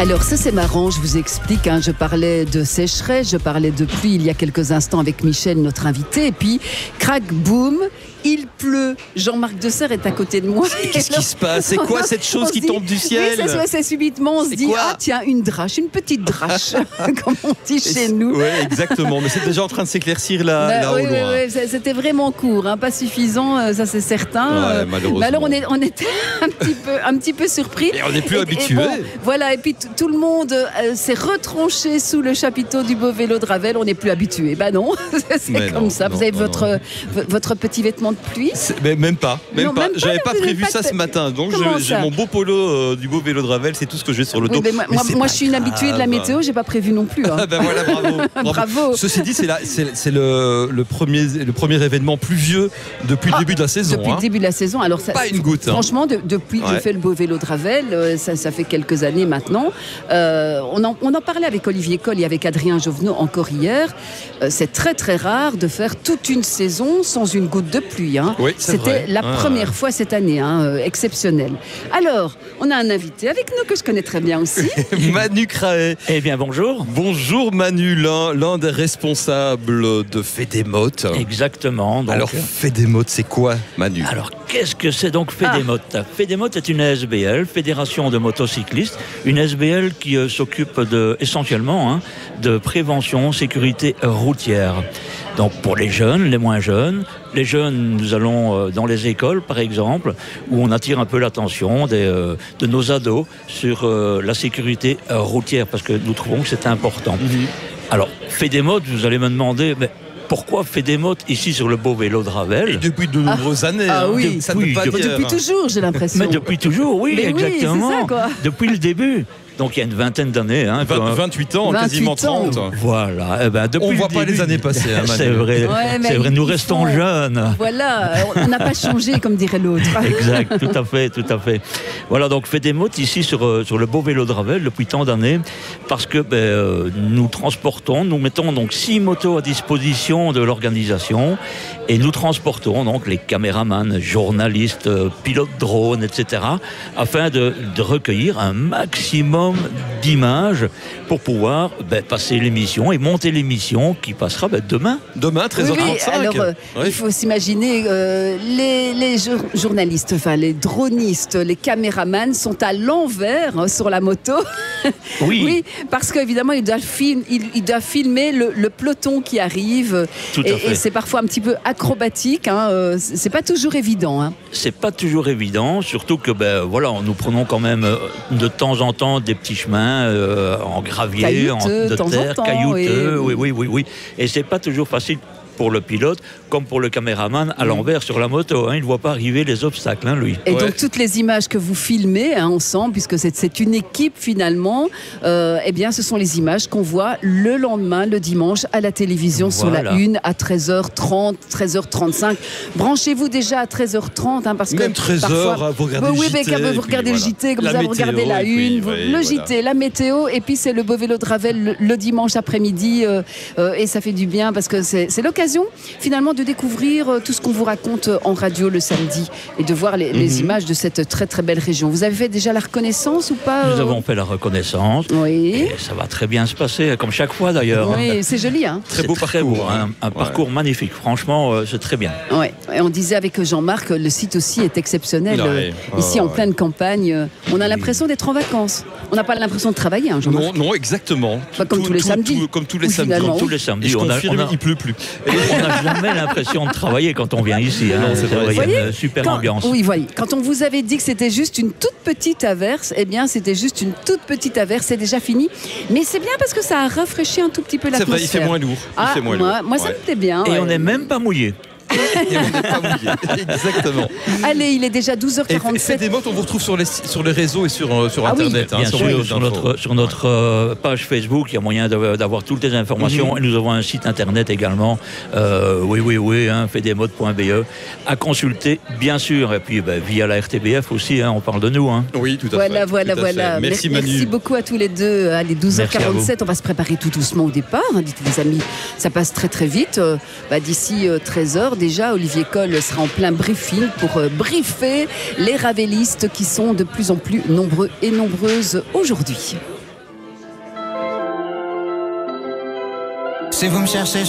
Alors ça c'est marrant, je vous explique, je parlais de sécheresse, je parlais de pluie il y a quelques instants avec Michel, notre invité, et puis crac, boum, il pleut. Jean-Marc Desserre est à côté de moi. Qu'est-ce qui se passe? C'est quoi cette chose qui tombe du ciel? Oui, c'est subitement, on se dit, tiens, une drache, une petite drache, comme on dit chez nous. Oui, exactement, mais c'est déjà en train de s'éclaircir là au loin. Oui, c'était vraiment court, pas suffisant, ça c'est certain. Ouais, malheureusement. Mais alors on était un petit peu surpris. Et on n'est plus habitué. Voilà, et puis tout le monde s'est retranché sous le chapiteau du beau vélo de Ravel. On n'est plus habitué. Non, c'est comme ça. Vous avez votre petit vêtement de pluie? Mais même pas. J'avais pas prévu ça ce matin. Donc j'ai mon beau polo du beau vélo de Ravel. C'est tout ce que j'ai sur le dos. Moi je suis une habituée de la météo. J'ai pas prévu non plus. Voilà, bravo. Ceci dit, c'est le premier événement pluvieux depuis le début de la saison. Depuis le début de la saison. Alors ça, pas une goutte. Franchement, depuis que je fais le beau vélo de Ravel, ça fait quelques années maintenant. On en parlait avec Olivier Coll et avec Adrien Jovenot encore hier. C'est très très rare de faire toute une saison sans une goutte de pluie. Oui, c'était la première fois cette année, exceptionnel. Alors, on a un invité avec nous que je connais très bien aussi. Manu Craet. Eh bien, bonjour. Bonjour Manu, l'un des responsables de Fédémote. Exactement. Donc, alors, Fédémote, c'est quoi, Manu? Alors, qu'est-ce que c'est donc Fédémote? Fédémote est une ASBL, Fédération de motocyclistes, une ASBL qui s'occupe essentiellement de prévention, sécurité routière. Donc pour les jeunes, les moins jeunes, nous allons dans les écoles par exemple, où on attire un peu l'attention de nos ados sur la sécurité routière, parce que nous trouvons que c'est important. Alors Fédémote, vous allez me demander, mais pourquoi Fédémote ici sur le beau vélo de Ravel? Et depuis de nombreuses années. Oui, ça ne peut pas dire. Depuis toujours, j'ai l'impression. Mais depuis toujours, oui, exactement. Oui, c'est ça, quoi. Depuis le début. Donc il y a une vingtaine d'années. 28 ans, quasiment 30. Voilà. Depuis on ne voit pas les années passées. C'est vrai, nous restons jeunes. Voilà, on n'a pas changé, comme dirait l'autre. Exact, tout à fait. Voilà, donc Fédémote ici sur le beau vélo de Ravel depuis tant d'années, parce que nous mettons donc 6 motos à disposition de l'organisation, et nous transportons donc les caméramans, journalistes, pilotes drones, etc., afin de recueillir un maximum d'images pour pouvoir passer l'émission et monter l'émission qui passera demain. Demain, 13h35. Oui, alors il faut s'imaginer, les journalistes, les dronistes, les caméramans sont à l'envers sur la moto. Oui, parce qu'évidemment, ils doivent filmer le peloton qui arrive. Et c'est parfois un petit peu acrobatique. C'est pas toujours évident. C'est pas toujours évident, surtout que nous prenons quand même de temps en temps des petits chemins en gravier, de terre, caillouteux. Oui. Et c'est pas toujours facile pour le pilote comme pour le caméraman à l'envers sur la moto. Il ne voit pas arriver les obstacles, lui. Et donc toutes les images que vous filmez ensemble, puisque c'est une équipe finalement, ce sont les images qu'on voit le lendemain, le dimanche, à la télévision sur la Une à 13h30, 13h35. Branchez-vous déjà à 13h30, parce que même 13h, vous regardez le JT. Vous regardez le JT, comme ça vous regardez la Une, le JT, la météo, et puis c'est le beau vélo de Ravel le dimanche après-midi, et ça fait du bien parce que c'est l'occasion finalement de découvrir tout ce qu'on vous raconte en radio le samedi et de voir les images de cette très très belle région. Vous avez fait déjà la reconnaissance ou pas? Nous avons fait la reconnaissance. Oui. Et ça va très bien se passer, comme chaque fois d'ailleurs. Oui, c'est joli. Très beau parcours. Un parcours magnifique. Franchement, c'est très bien. Ouais. Et on disait avec Jean-Marc, le site aussi est exceptionnel. Ici en pleine campagne, on a l'impression d'être en vacances. On n'a pas l'impression de travailler, Jean-Marc. Non, exactement. Comme tous les samedis. Comme tous les samedis. Je confirme, il pleut plus. On n'a jamais l'impression de travailler quand on vient ici. C'est vrai. Il y a une super ambiance. Oui, voyez. Quand on vous avait dit que c'était juste une toute petite averse, c'était juste une toute petite averse, c'est déjà fini. Mais c'est bien parce que ça a rafraîchi un tout petit peu l'atmosphère. C'est vrai, il fait moins lourd. Moi, ça me plaît bien. Et on n'est même pas mouillé. Et on n'est pas mouillé. Exactement. Allez, il est déjà 12h47. Et Fédémote, on vous retrouve sur les réseaux et sur Internet. Bien sûr, sur notre page Facebook, il y a moyen d'avoir toutes les informations. Et nous avons un site Internet également. Fédémote.be à consulter, bien sûr. Et puis via la RTBF aussi, on parle de nous. Oui, tout à fait. Voilà. Merci Manu. Merci beaucoup à tous les deux. Allez, 12h47, on va se préparer tout doucement au départ. Dites les amis, ça passe très très vite. D'ici 13h, déjà, Olivier Coll sera en plein briefing pour briefer les ravelistes qui sont de plus en plus nombreux et nombreuses aujourd'hui. Si vous me cherchez,